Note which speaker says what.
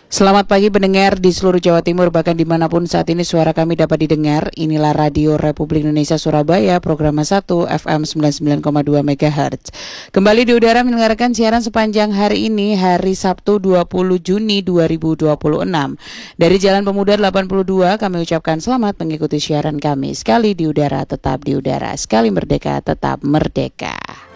Speaker 1: Selamat pagi pendengar di seluruh Jawa Timur, bahkan dimanapun saat ini suara kami dapat didengar. Inilah Radio Republik Indonesia Surabaya, program 1 FM 99,2 MHz. Kembali di udara mendengarkan siaran sepanjang hari ini, hari Sabtu 20 Juni 2026. Dari Jalan Pemuda 82 kami ucapkan selamat mengikuti siaran kami. Sekali di udara tetap di udara, sekali merdeka tetap merdeka.